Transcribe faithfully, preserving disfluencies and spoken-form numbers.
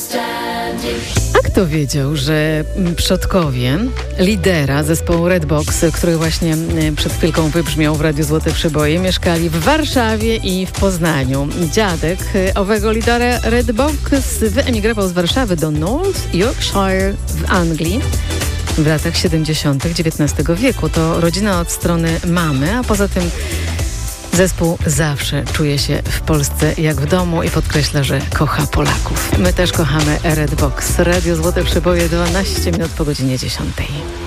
A kto wiedział, że przodkowie lidera zespołu Redbox, który właśnie przed chwilką wybrzmiał w Radiu Złote Przeboje, mieszkali w Warszawie i w Poznaniu. Dziadek owego lidera Redbox wyemigrował z Warszawy do North Yorkshire w Anglii w latach siedemdziesiątych dziewiętnastego wieku. To rodzina od strony mamy, a poza tym zespół zawsze czuje się w Polsce jak w domu i podkreśla, że kocha Polaków. My też kochamy Redbox. Radio Złote Przeboje, dwanaście minut po godzinie dziesiątej.